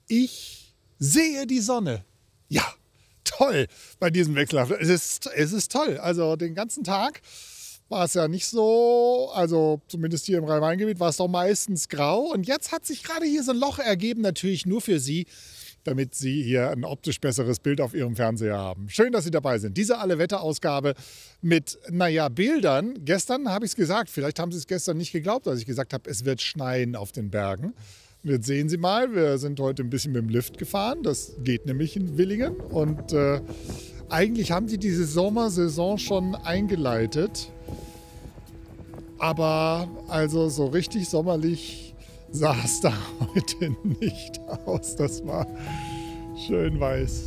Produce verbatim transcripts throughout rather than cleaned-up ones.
Ich sehe die Sonne. Ja, toll bei diesem Wechsel. Es ist, es ist toll. Also den ganzen Tag war es ja nicht so, also zumindest hier im Rhein-Main-Gebiet war es doch meistens grau. Und jetzt hat sich gerade hier so ein Loch ergeben, natürlich nur für Sie, damit Sie hier ein optisch besseres Bild auf Ihrem Fernseher haben. Schön, dass Sie dabei sind. Diese Alle-Wetter-Ausgabe mit, naja, Bildern. Gestern habe ich es gesagt, vielleicht haben Sie es gestern nicht geglaubt, als ich gesagt habe, es wird schneien auf den Bergen. Und jetzt sehen Sie mal, wir sind heute ein bisschen mit dem Lift gefahren. Das geht nämlich in Willingen. Und äh, eigentlich haben die diese Sommersaison schon eingeleitet. Aber also so richtig sommerlich sah es da heute nicht aus. Das war schön weiß.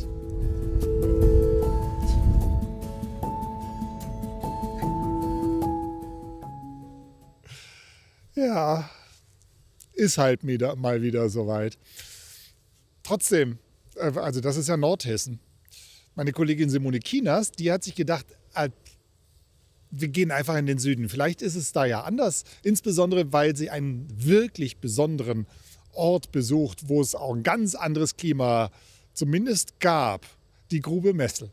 Ja, ist halt wieder, mal wieder soweit. Trotzdem, also das ist ja Nordhessen. Meine Kollegin Simone Kienast, die hat sich gedacht, wir gehen einfach in den Süden. Vielleicht ist es da ja anders, insbesondere weil sie einen wirklich besonderen Ort besucht, wo es auch ein ganz anderes Klima zumindest gab, die Grube Messel.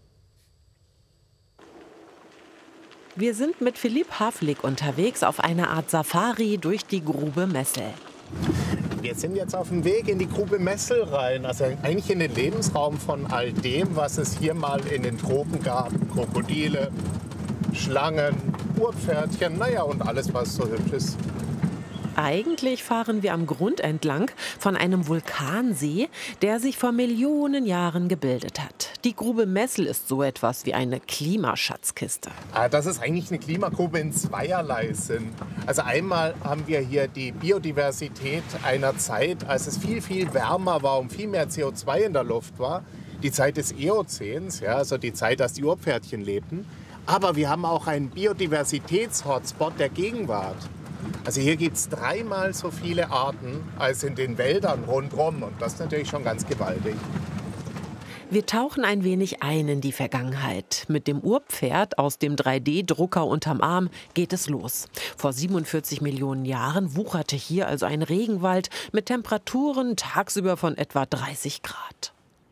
Wir sind mit Philipp Havlik unterwegs auf einer Art Safari durch die Grube Messel. Wir sind jetzt auf dem Weg in die Grube Messel rein, also eigentlich in den Lebensraum von all dem, was es hier mal in den Tropen gab. Krokodile, Schlangen, Urpferdchen, naja, und alles, was so hübsch ist. Eigentlich fahren wir am Grund entlang von einem Vulkansee, der sich vor Millionen Jahren gebildet hat. Die Grube Messel ist so etwas wie eine Klimaschatzkiste. Ah, das ist eigentlich eine Klimagrube in zweierlei Sinn. Also einmal haben wir hier die Biodiversität einer Zeit, als es viel, viel wärmer war und viel mehr C O zwei in der Luft war. Die Zeit des Eozäns, ja, also die Zeit, als die Urpferdchen lebten. Aber wir haben auch einen Biodiversitäts-Hotspot der Gegenwart. Also hier gibt es dreimal so viele Arten als in den Wäldern rundherum. Und das ist natürlich schon ganz gewaltig. Wir tauchen ein wenig ein in die Vergangenheit. Mit dem Urpferd aus dem drei D Drucker unterm Arm geht es los. Vor siebenundvierzig Millionen Jahren wucherte hier also ein Regenwald mit Temperaturen tagsüber von etwa dreißig Grad.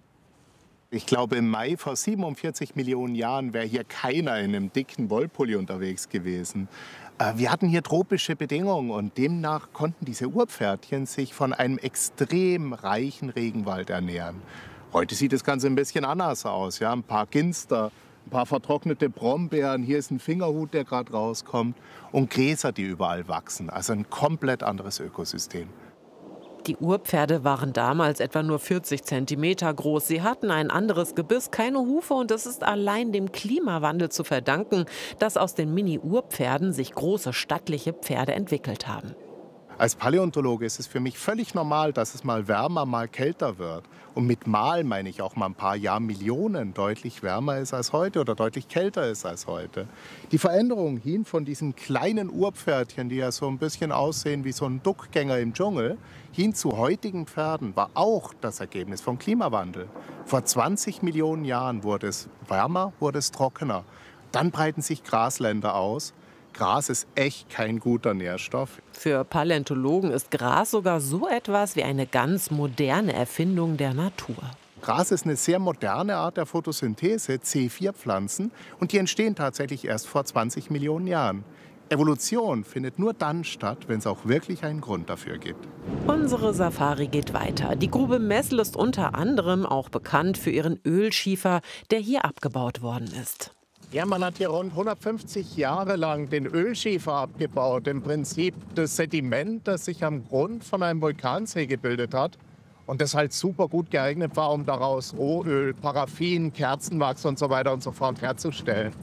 Ich glaube, im Mai vor siebenundvierzig Millionen Jahren wäre hier keiner in einem dicken Wollpulli unterwegs gewesen. Wir hatten hier tropische Bedingungen und demnach konnten diese Urpferdchen sich von einem extrem reichen Regenwald ernähren. Heute sieht das Ganze ein bisschen anders aus. Ja? Ein paar Ginster, ein paar vertrocknete Brombeeren, hier ist ein Fingerhut, der gerade rauskommt und Gräser, die überall wachsen. Also ein komplett anderes Ökosystem. Die Urpferde waren damals etwa nur vierzig Zentimeter groß. Sie hatten ein anderes Gebiss, keine Hufe und es ist allein dem Klimawandel zu verdanken, dass aus den Mini-Urpferden sich große stattliche Pferde entwickelt haben. Als Paläontologe ist es für mich völlig normal, dass es mal wärmer, mal kälter wird. Und mit mal meine ich auch mal ein paar Jahrmillionen deutlich wärmer ist als heute oder deutlich kälter ist als heute. Die Veränderung hin von diesen kleinen Urpferdchen, die ja so ein bisschen aussehen wie so ein Duckgänger im Dschungel, hin zu heutigen Pferden war auch das Ergebnis vom Klimawandel. Vor zwanzig Millionen Jahren wurde es wärmer, wurde es trockener. Dann breiten sich Grasländer aus. Gras ist echt kein guter Nährstoff. Für Paläontologen ist Gras sogar so etwas wie eine ganz moderne Erfindung der Natur. Gras ist eine sehr moderne Art der Photosynthese, C vier Pflanzen, und die entstehen tatsächlich erst vor zwanzig Millionen Jahren. Evolution findet nur dann statt, wenn es auch wirklich einen Grund dafür gibt. Unsere Safari geht weiter. Die Grube Messel ist unter anderem auch bekannt für ihren Ölschiefer, der hier abgebaut worden ist. Ja, man hat hier rund hundertfünfzig Jahre lang den Ölschiefer abgebaut. Im Prinzip das Sediment, das sich am Grund von einem Vulkansee gebildet hat. Und das halt super gut geeignet war, um daraus Rohöl, Paraffin, Kerzenwachs und so weiter und so fort herzustellen.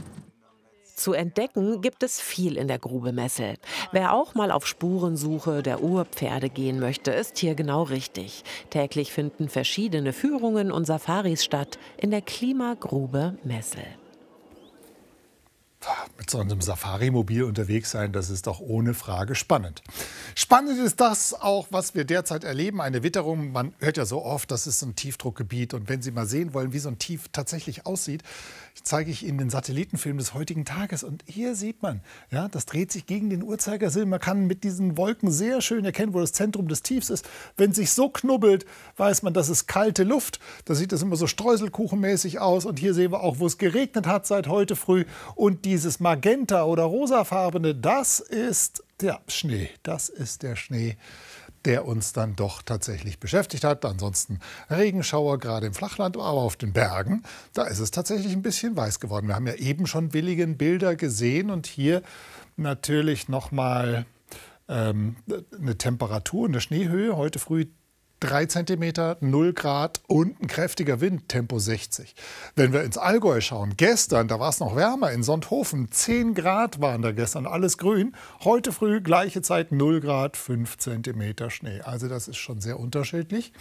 Zu entdecken gibt es viel in der Grube Messel. Wer auch mal auf Spurensuche der Urpferde gehen möchte, ist hier genau richtig. Täglich finden verschiedene Führungen und Safaris statt in der Klimagrube Messel. mit so einem Safari-Mobil unterwegs sein, das ist doch ohne Frage spannend. Spannend ist das auch, was wir derzeit erleben, eine Witterung. Man hört ja so oft, das ist so ein Tiefdruckgebiet. Und wenn Sie mal sehen wollen, wie so ein Tief tatsächlich aussieht, zeige ich Ihnen den Satellitenfilm des heutigen Tages. Und hier sieht man, ja, das dreht sich gegen den Uhrzeigersinn. Man kann mit diesen Wolken sehr schön erkennen, wo das Zentrum des Tiefs ist. Wenn es sich so knubbelt, weiß man, das ist kalte Luft. Da sieht es immer so streuselkuchenmäßig aus. Und hier sehen wir auch, wo es geregnet hat seit heute früh. Und dieses Magenta- oder rosafarbene, das ist der Schnee. Das ist der Schnee, der uns dann doch tatsächlich beschäftigt hat. Ansonsten Regenschauer, gerade im Flachland, aber auf den Bergen, da ist es tatsächlich ein bisschen weiß geworden. Wir haben ja eben schon billigen Bilder gesehen und hier natürlich noch mal ähm, eine Temperatur, eine Schneehöhe. Heute früh drei Zentimeter, null Grad und ein kräftiger Wind, Tempo sechzig. Wenn wir ins Allgäu schauen, gestern, da war es noch wärmer, in Sonthofen, zehn Grad waren da gestern, alles grün. Heute früh, gleiche Zeit, null Grad, fünf Zentimeter Schnee. Also das ist schon sehr unterschiedlich.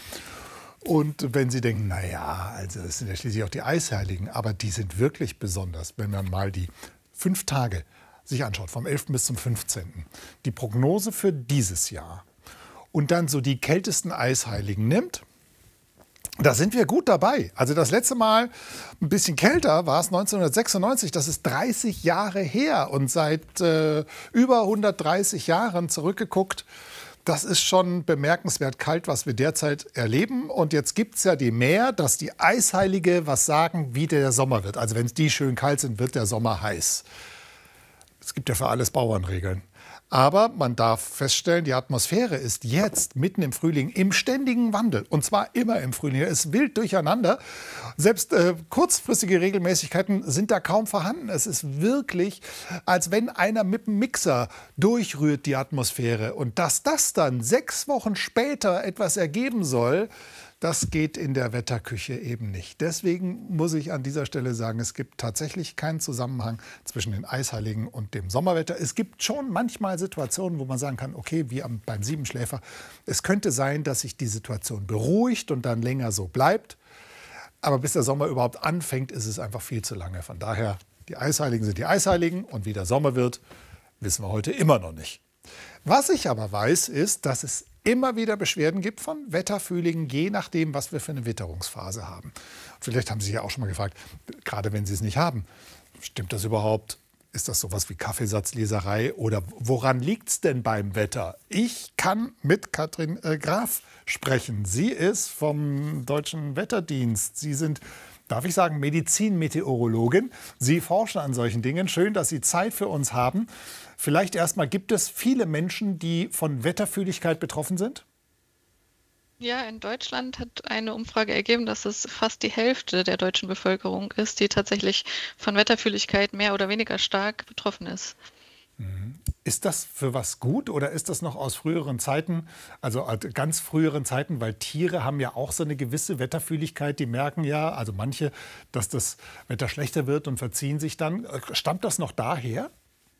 Und wenn Sie denken, naja, also das sind ja schließlich auch die Eisheiligen, aber die sind wirklich besonders, wenn man mal die fünf Tage sich anschaut, vom elften bis zum fünfzehnten Die Prognose für dieses Jahr und dann so die kältesten Eisheiligen nimmt, da sind wir gut dabei. Also das letzte Mal ein bisschen kälter war es neunzehnhundertsechsundneunzig, das ist dreißig Jahre her. Und seit äh, über hundertdreißig Jahren zurückgeguckt, das ist schon bemerkenswert kalt, was wir derzeit erleben. Und jetzt gibt es ja die Mehr, dass die Eisheilige was sagen, wie der Sommer wird. Also wenn es die schön kalt sind, wird der Sommer heiß. Es gibt ja für alles Bauernregeln. Aber man darf feststellen, die Atmosphäre ist jetzt mitten im Frühling im ständigen Wandel. Und zwar immer im Frühling. Es ist wild durcheinander. Selbst äh, kurzfristige Regelmäßigkeiten sind da kaum vorhanden. Es ist wirklich, als wenn einer mit dem Mixer durchrührt die Atmosphäre. Und dass das dann sechs Wochen später etwas ergeben soll, das geht in der Wetterküche eben nicht. Deswegen muss ich an dieser Stelle sagen, es gibt tatsächlich keinen Zusammenhang zwischen den Eisheiligen und dem Sommerwetter. Es gibt schon manchmal Situationen, wo man sagen kann, okay, wie am, beim Siebenschläfer, es könnte sein, dass sich die Situation beruhigt und dann länger so bleibt. Aber bis der Sommer überhaupt anfängt, ist es einfach viel zu lange. Von daher, die Eisheiligen sind die Eisheiligen und wie der Sommer wird, wissen wir heute immer noch nicht. Was ich aber weiß, ist, dass es immer wieder Beschwerden gibt von Wetterfühlingen, je nachdem, was wir für eine Witterungsphase haben. Vielleicht haben Sie sich ja auch schon mal gefragt, gerade wenn Sie es nicht haben, stimmt das überhaupt? Ist das sowas wie Kaffeesatzleserei oder woran liegt es denn beim Wetter? Ich kann mit Katrin äh, Graf sprechen. Sie ist vom Deutschen Wetterdienst. Sie sind, darf ich sagen, Medizinmeteorologin. Sie forschen an solchen Dingen. Schön, dass Sie Zeit für uns haben. Vielleicht erstmal, gibt es viele Menschen, die von Wetterfühligkeit betroffen sind? Ja, in Deutschland hat eine Umfrage ergeben, dass es fast die Hälfte der deutschen Bevölkerung ist, die tatsächlich von Wetterfühligkeit mehr oder weniger stark betroffen ist. Ist das für was gut oder ist das noch aus früheren Zeiten, also aus ganz früheren Zeiten, weil Tiere haben ja auch so eine gewisse Wetterfühligkeit, die merken ja, also manche, dass das Wetter schlechter wird und verziehen sich dann. Stammt das noch daher?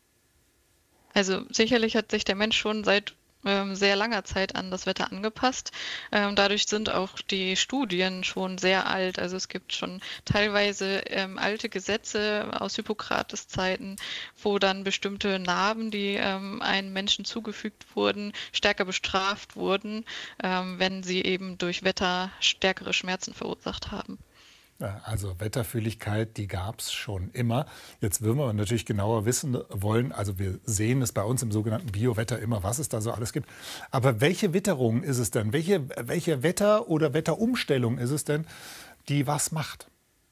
Also sicherlich hat sich der Mensch schon seit ähm, sehr langer Zeit an das Wetter angepasst. Ähm, dadurch sind auch die Studien schon sehr alt. Also es gibt schon teilweise ähm, alte Gesetze aus Hippokrates Zeiten, wo dann bestimmte Narben, die ähm, einem Menschen zugefügt wurden, stärker bestraft wurden, ähm, wenn sie eben durch Wetter stärkere Schmerzen verursacht haben. Also Wetterfühligkeit, die gab es schon immer. Jetzt würden wir natürlich genauer wissen wollen, also wir sehen es bei uns im sogenannten Biowetter immer, was es da so alles gibt. Aber welche Witterung ist es denn? Welche, welche Wetter- oder Wetterumstellung ist es denn, die was macht?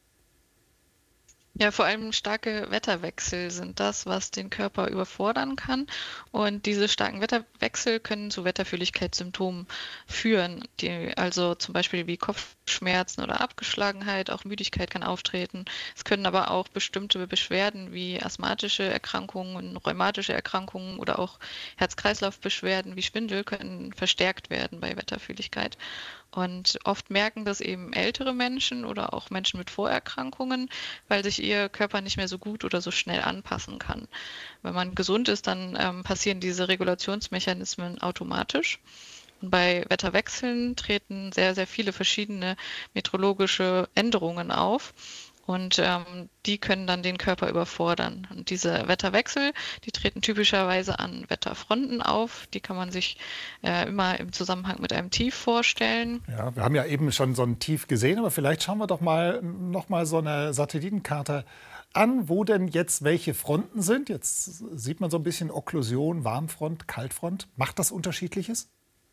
Ja, vor allem starke Wetterwechsel sind das, was den Körper überfordern kann. Und diese starken Wetterwechsel können zu Wetterfühligkeitssymptomen führen, die also zum Beispiel wie Kopfschmerzen oder Abgeschlagenheit, auch Müdigkeit kann auftreten. Es können aber auch bestimmte Beschwerden wie asthmatische Erkrankungen, rheumatische Erkrankungen oder auch Herz-Kreislauf-Beschwerden wie Schwindel können verstärkt werden bei Wetterfühligkeit. Und oft merken das eben ältere Menschen oder auch Menschen mit Vorerkrankungen, weil sich ihr Körper nicht mehr so gut oder so schnell anpassen kann. Wenn man gesund ist, dann ähm, passieren diese Regulationsmechanismen automatisch. Und bei Wetterwechseln treten sehr, sehr viele verschiedene meteorologische Änderungen auf. Und ähm, die können dann den Körper überfordern. Und diese Wetterwechsel, die treten typischerweise an Wetterfronten auf. Die kann man sich äh, immer im Zusammenhang mit einem Tief vorstellen. Ja, wir haben ja eben schon so ein Tief gesehen, aber vielleicht schauen wir doch mal noch mal so eine Satellitenkarte an, wo denn jetzt welche Fronten sind. Jetzt sieht man so ein bisschen Okklusion, Warmfront, Kaltfront. Macht das Unterschiedliches?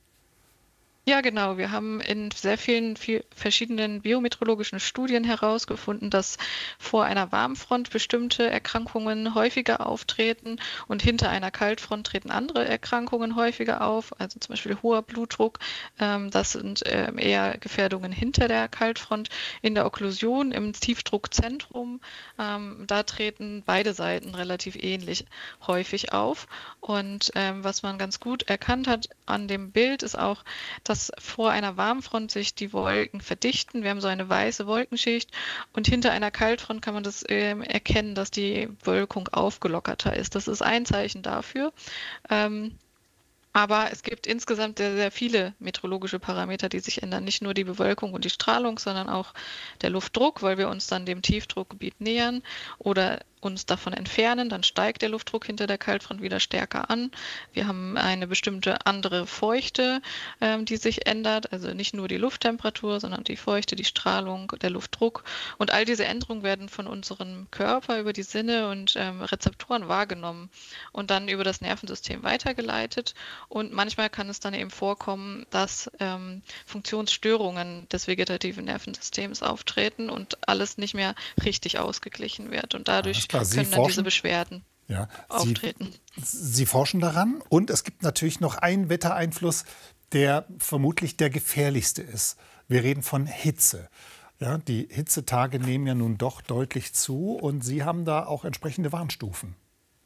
Ja, genau. Wir haben in sehr vielen viel verschiedenen biometeorologischen Studien herausgefunden, dass vor einer Warmfront bestimmte Erkrankungen häufiger auftreten und hinter einer Kaltfront treten andere Erkrankungen häufiger auf, also zum Beispiel hoher Blutdruck. Ähm, das sind ähm, eher Gefährdungen hinter der Kaltfront. In der Okklusion im Tiefdruckzentrum, ähm, da treten beide Seiten relativ ähnlich häufig auf. Und ähm, was man ganz gut erkannt hat an dem Bild ist auch, dass dass vor einer Warmfront sich die Wolken verdichten. Wir haben so eine weiße Wolkenschicht und hinter einer Kaltfront kann man das äh, erkennen, dass die Bewölkung aufgelockerter ist. Das ist ein Zeichen dafür. Ähm, Aber es gibt insgesamt sehr, sehr viele meteorologische Parameter, die sich ändern. Nicht nur die Bewölkung und die Strahlung, sondern auch der Luftdruck, weil wir uns dann dem Tiefdruckgebiet nähern oder uns davon entfernen. Dann steigt der Luftdruck hinter der Kaltfront wieder stärker an. Wir haben eine bestimmte andere Feuchte, ähm, die sich ändert. Also nicht nur die Lufttemperatur, sondern die Feuchte, die Strahlung, der Luftdruck. Und all diese Änderungen werden von unserem Körper über die Sinne und ähm, Rezeptoren wahrgenommen und dann über das Nervensystem weitergeleitet. Und manchmal kann es dann eben vorkommen, dass ähm, Funktionsstörungen des vegetativen Nervensystems auftreten und alles nicht mehr richtig ausgeglichen wird. Und dadurch klar, Sie können dann forschen, diese Beschwerden ja, auftreten. Sie, Sie forschen daran und es gibt natürlich noch einen Wettereinfluss, der vermutlich der gefährlichste ist. Wir reden von Hitze. Ja, die Hitzetage nehmen ja nun doch deutlich zu und Sie haben da auch entsprechende Warnstufen.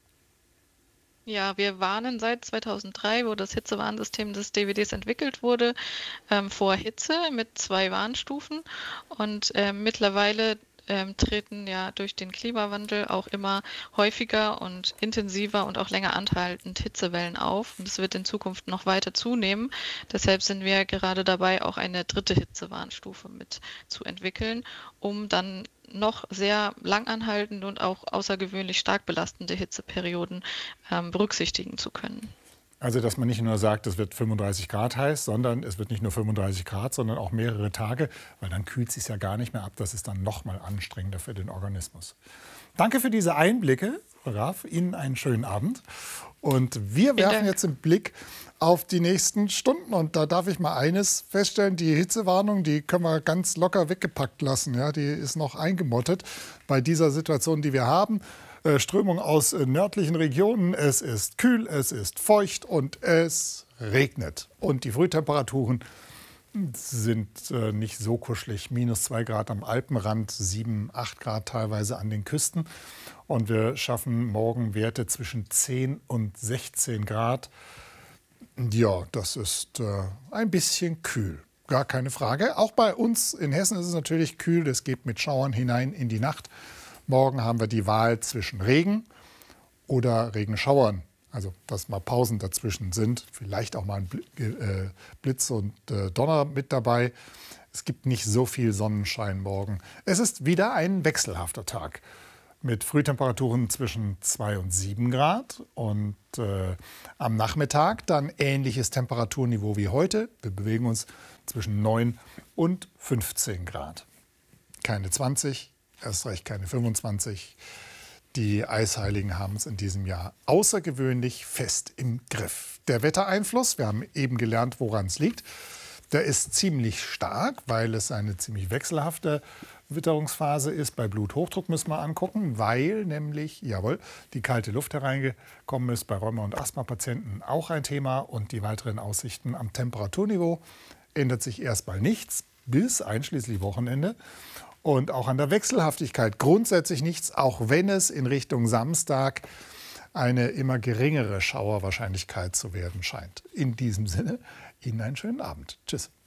Ja, wir warnen seit zweitausenddrei, wo das Hitzewarnsystem des D W Ds entwickelt wurde, ähm, vor Hitze mit zwei Warnstufen. Und ähm, mittlerweile ähm, treten ja durch den Klimawandel auch immer häufiger und intensiver und auch länger anhaltend Hitzewellen auf. Und es wird in Zukunft noch weiter zunehmen. Deshalb sind wir gerade dabei, auch eine dritte Hitzewarnstufe mit zu entwickeln, um dann noch sehr langanhaltende und auch außergewöhnlich stark belastende Hitzeperioden ähm, berücksichtigen zu können. Also, dass man nicht nur sagt, es wird fünfunddreißig Grad heiß, sondern es wird nicht nur fünfunddreißig Grad, sondern auch mehrere Tage, weil dann kühlt es sich ja gar nicht mehr ab. Das ist dann noch mal anstrengender für den Organismus. Danke für diese Einblicke, Frau Graf. Ihnen einen schönen Abend. Und wir werfen jetzt einen Blick auf die nächsten Stunden. Und da darf ich mal eines feststellen, die Hitzewarnung, die können wir ganz locker weggepackt lassen. Ja, die ist noch eingemottet bei dieser Situation, die wir haben. Äh, Strömung aus äh, nördlichen Regionen. Es ist kühl, es ist feucht und es regnet. Und die Frühtemperaturen sind äh, nicht so kuschelig. Minus zwei Grad am Alpenrand, sieben, acht Grad teilweise an den Küsten. Und wir schaffen morgen Werte zwischen zehn und sechzehn Grad. Ja, das ist äh, ein bisschen kühl. Gar keine Frage. Auch bei uns in Hessen ist es natürlich kühl. Das geht mit Schauern hinein in die Nacht. Morgen haben wir die Wahl zwischen Regen oder Regenschauern. Also, dass mal Pausen dazwischen sind. Vielleicht auch mal ein Blitz und Donner mit dabei. Es gibt nicht so viel Sonnenschein morgen. Es ist wieder ein wechselhafter Tag mit Frühtemperaturen zwischen zwei und sieben Grad. Und äh, am Nachmittag dann ähnliches Temperaturniveau wie heute. Wir bewegen uns zwischen neun und fünfzehn Grad. Keine zwanzig, erst recht keine fünfundzwanzig. Die Eisheiligen haben es in diesem Jahr außergewöhnlich fest im Griff. Der Wettereinfluss, wir haben eben gelernt, woran es liegt, der ist ziemlich stark, weil es eine ziemlich wechselhafte Witterungsphase ist. Bei Bluthochdruck müssen wir angucken, weil nämlich, jawohl, die kalte Luft hereingekommen ist. Bei Rheuma- und Asthma-Patienten auch ein Thema. Und die weiteren Aussichten am Temperaturniveau ändert sich erstmal nichts, bis einschließlich Wochenende. Und auch an der Wechselhaftigkeit grundsätzlich nichts, auch wenn es in Richtung Samstag eine immer geringere Schauerwahrscheinlichkeit zu werden scheint. In diesem Sinne, Ihnen einen schönen Abend. Tschüss.